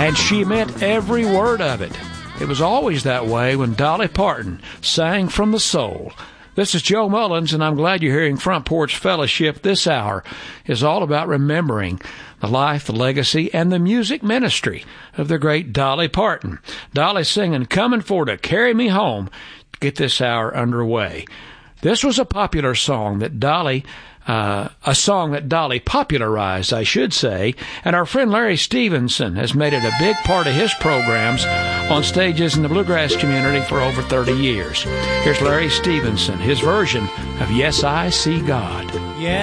And she meant every word of it. It was always that way when Dolly Parton sang from the soul. This is Joe Mullins, and I'm glad you're hearing Front Porch Fellowship. This hour is all about remembering the life, the legacy, and the music ministry of the great Dolly Parton. Dolly singing "Coming For to Carry Me Home" to get this hour underway. This was a popular song that Dolly popularized, I should say, and our friend Larry Stevenson has made it a big part of his programs on stages in the bluegrass community for over 30 years. Here's Larry Stevenson, his version of "Yes, I See God." Yes.